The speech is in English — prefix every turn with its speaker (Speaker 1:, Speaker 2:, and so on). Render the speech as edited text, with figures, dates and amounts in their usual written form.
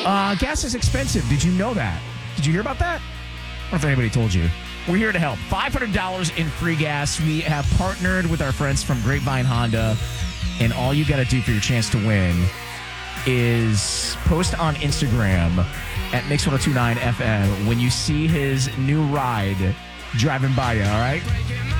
Speaker 1: Gas is expensive. Did you know that? Did you hear about that? I don't know if anybody told you. We're here to help. $500 in free gas. We have partnered with our friends from Grapevine Honda, and all you got to do for your chance to win is post on Instagram at Mix1029 FM when you see his new ride driving by you, all right?